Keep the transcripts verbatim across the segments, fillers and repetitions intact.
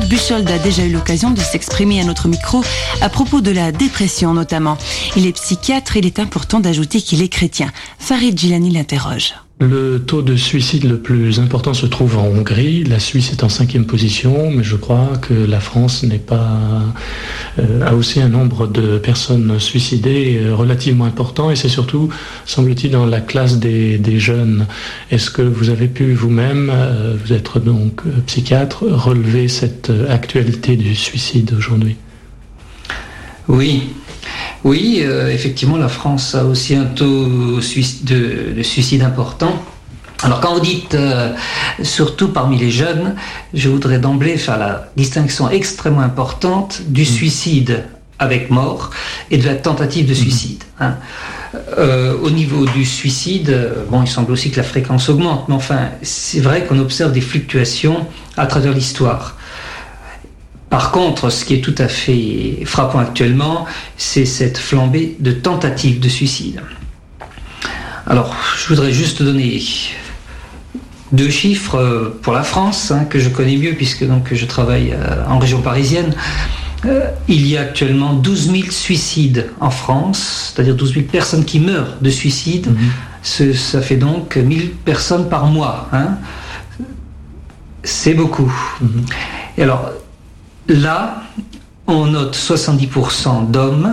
Buchold a déjà eu l'occasion de s'exprimer à notre micro à propos de la dépression notamment. Il est psychiatre et il est important d'ajouter qu'il est chrétien. Farid Djilani l'interroge. Le taux de suicide le plus important se trouve en Hongrie. La Suisse est en cinquième position, mais je crois que la France n'est pas euh, a aussi un nombre de personnes suicidées euh, relativement important, et c'est surtout, semble-t-il, dans la classe des, des jeunes. Est-ce que vous avez pu vous-même, euh, vous êtes donc euh, psychiatre, relever cette euh, actualité du suicide aujourd'hui ? Oui. Oui, euh, effectivement, la France a aussi un taux de, de suicide important. Alors quand vous dites euh, surtout parmi les jeunes, je voudrais d'emblée faire la distinction extrêmement importante du suicide avec mort et de la tentative de suicide. Hein. Euh, au niveau du suicide, bon, il semble aussi que la fréquence augmente, mais enfin, c'est vrai qu'on observe des fluctuations à travers l'histoire. Par contre, ce qui est tout à fait frappant actuellement, c'est cette flambée de tentatives de suicide. Alors, je voudrais juste donner deux chiffres pour la France, hein, que je connais mieux puisque donc, je travaille euh, en région parisienne. Euh, il y a actuellement douze mille suicides en France, c'est-à-dire douze mille personnes qui meurent de suicide. Mmh. Ce, ça fait donc mille personnes par mois. Hein. C'est beaucoup. Mmh. Et alors, là, on note soixante-dix pour cent d'hommes,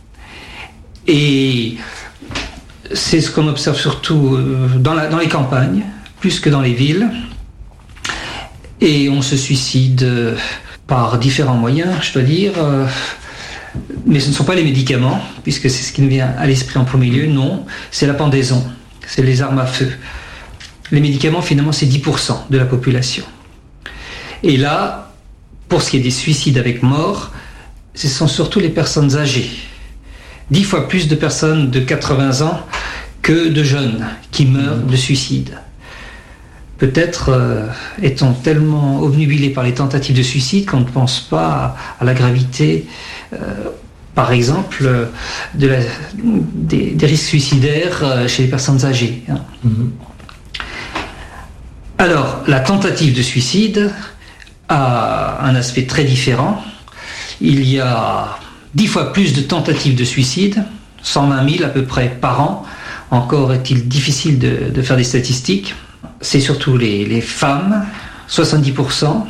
et c'est ce qu'on observe surtout dans, la, dans les campagnes, plus que dans les villes. Et on se suicide par différents moyens, je dois dire, mais ce ne sont pas les médicaments, puisque c'est ce qui nous vient à l'esprit en premier lieu, non, c'est la pendaison, c'est les armes à feu. Les médicaments, finalement, c'est dix pour cent de la population. Et là, pour ce qui est des suicides avec mort, ce sont surtout les personnes âgées. Dix fois plus de personnes de quatre-vingts ans que de jeunes qui meurent de suicide. Peut-être euh, est-on tellement obnubilé par les tentatives de suicide qu'on ne pense pas à, à la gravité, euh, par exemple, de la, des, des risques suicidaires chez les personnes âgées. Hein. Mm-hmm. Alors, la tentative de suicide a un aspect très différent. Il y a dix fois plus de tentatives de suicide, cent vingt mille à peu près par an. Encore est-il difficile de, de faire des statistiques. C'est surtout les, les femmes, soixante-dix pour cent.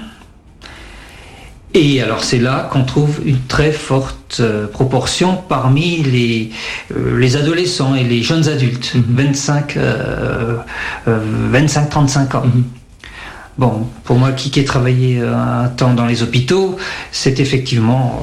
Et alors c'est là qu'on trouve une très forte euh, proportion parmi les, euh, les adolescents et les jeunes adultes, mmh. vingt-cinq à trente-cinq ans. Mmh. Bon, pour moi qui, qui ai travaillé un temps dans les hôpitaux, c'est effectivement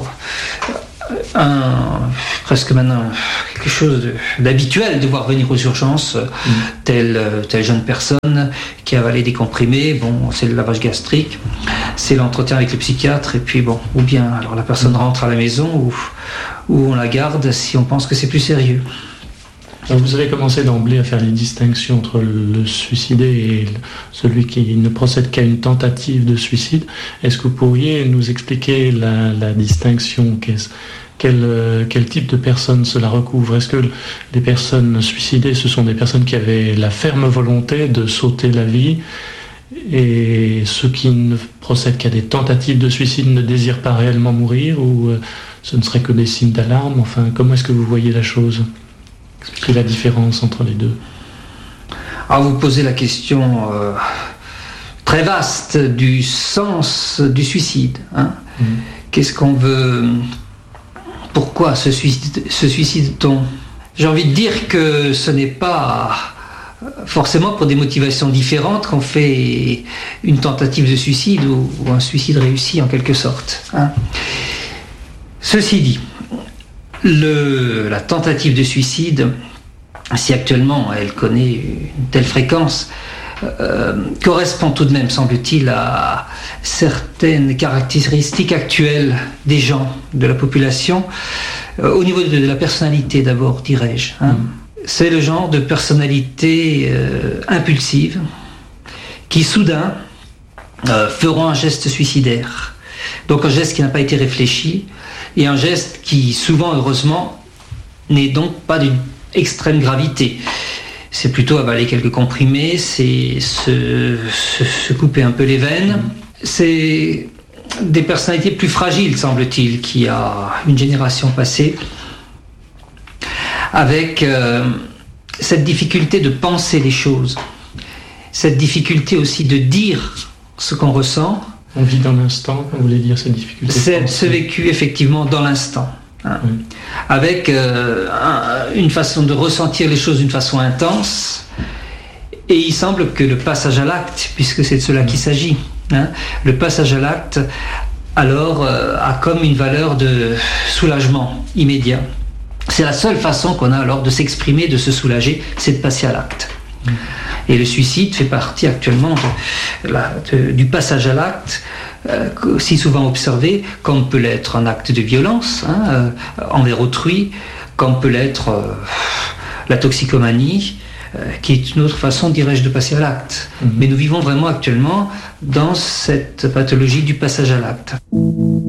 un, presque maintenant quelque chose de, d'habituel de voir venir aux urgences mmh. telle, telle jeune personne qui a avalé des comprimés. Bon, c'est le lavage gastrique, c'est l'entretien avec le psychiatre, et puis bon, ou bien alors la personne mmh. rentre à la maison ou, ou on la garde si on pense que c'est plus sérieux. Alors vous avez commencé d'emblée à faire les distinctions entre le suicidé et celui qui ne procède qu'à une tentative de suicide. Est-ce que vous pourriez nous expliquer la, la distinction ? Qu'est-ce, quel, quel type de personnes cela recouvre ? Est-ce que les personnes suicidées, ce sont des personnes qui avaient la ferme volonté de sauter la vie, et ceux qui ne procèdent qu'à des tentatives de suicide ne désirent pas réellement mourir, ou ce ne serait que des signes d'alarme ? Enfin, comment est-ce que vous voyez la chose ? Expliquez la différence entre les deux. Alors vous posez la question euh, très vaste du sens du suicide. Hein. Mmh. Qu'est-ce qu'on veut ? Pourquoi se, suicide, se suicide-t-on ? J'ai envie de dire que ce n'est pas forcément pour des motivations différentes qu'on fait une tentative de suicide ou, ou un suicide réussi en quelque sorte. Hein. Ceci dit, Le, la tentative de suicide, si actuellement elle connaît une telle fréquence, euh, correspond tout de même, semble-t-il, à certaines caractéristiques actuelles des gens, de la population, euh, au niveau de la personnalité d'abord, dirais-je. Hein. Mmh. C'est le genre de personnalité euh, impulsive qui soudain euh, feront un geste suicidaire. Donc un geste qui n'a pas été réfléchi, et un geste qui, souvent, heureusement, n'est donc pas d'une extrême gravité. C'est plutôt avaler quelques comprimés, c'est se, se, se couper un peu les veines. C'est des personnalités plus fragiles, semble-t-il, qui a une génération passée, avec euh, cette difficulté de penser les choses, cette difficulté aussi de dire ce qu'on ressent. On vit dans l'instant, vous voulez dire cette difficulté. C'est ce vécu effectivement dans l'instant. Hein, oui. Avec euh, un, une façon de ressentir les choses d'une façon intense, et il semble que le passage à l'acte, puisque c'est de cela qu'il s'agit, hein, le passage à l'acte alors euh, a comme une valeur de soulagement immédiat. C'est la seule façon qu'on a alors de s'exprimer, de se soulager, c'est de passer à l'acte. Mmh. Et le suicide fait partie actuellement de, de, du passage à l'acte, euh, si souvent observé, comme peut l'être un acte de violence hein, euh, envers autrui, comme peut l'être euh, la toxicomanie, euh, qui est une autre façon, dirais-je, de passer à l'acte. Mmh. Mais nous vivons vraiment actuellement dans cette pathologie du passage à l'acte.